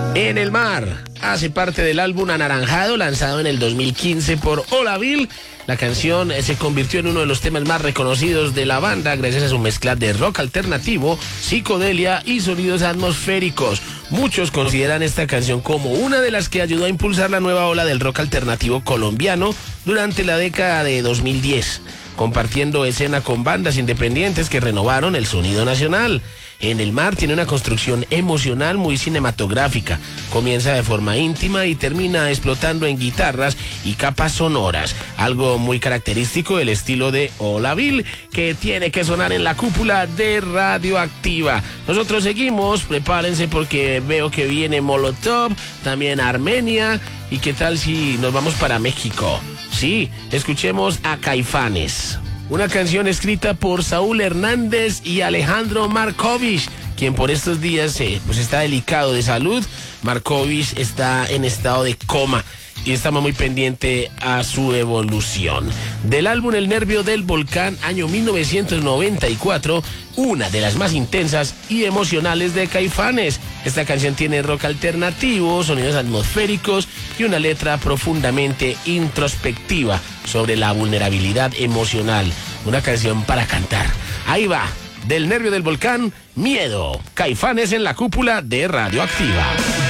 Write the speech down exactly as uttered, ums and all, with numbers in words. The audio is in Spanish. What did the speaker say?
En el mar hace parte del álbum Anaranjado, lanzado en el dos mil quince por Olaville. La canción se convirtió en uno de los temas más reconocidos de la banda gracias a su mezcla de rock alternativo, psicodelia y sonidos atmosféricos. Muchos consideran esta canción como una de las que ayudó a impulsar la nueva ola del rock alternativo colombiano durante la década de dos mil diez, compartiendo escena con bandas independientes que renovaron el sonido nacional. En el mar tiene una construcción emocional muy cinematográfica. Comienza de forma íntima y termina explotando en guitarras y capas sonoras. Algo muy característico del estilo de Olaville, que tiene que sonar en la cúpula de Radioactiva. Nosotros seguimos, prepárense porque veo que viene Molotov, también Armenia. ¿Y qué tal si nos vamos para México? Sí, escuchemos a Caifanes. Una canción escrita por Saúl Hernández y Alejandro Markovich, quien por estos días eh, pues está delicado de salud. Markovich está en estado de coma y estamos muy pendientes a su evolución. Del álbum El Nervio del Volcán, año mil novecientos noventa y cuatro, una de las más intensas y emocionales de Caifanes. Esta canción tiene rock alternativo, sonidos atmosféricos y una letra profundamente introspectiva sobre la vulnerabilidad emocional. Una canción para cantar. Ahí va, Del Nervio del Volcán, Miedo. Caifanes en la cúpula de Radioactiva.